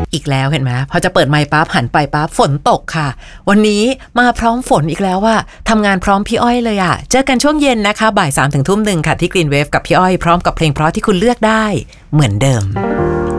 อีกแล้วเห็นไหมพอจะเปิดไมค์ปั๊บหันไปปั๊บฝนตกค่ะวันนี้มาพร้อมฝนอีกแล้วว่าทำงานพร้อมพี่อ้อยเลยอะเจอกันช่วงเย็นนะคะบ่าย 3 ถึง 1 ทุ่มค่ะที่ Green Wave กับพี่อ้อยพร้อมกับเพลงเพราะที่คุณเลือกได้เหมือนเดิม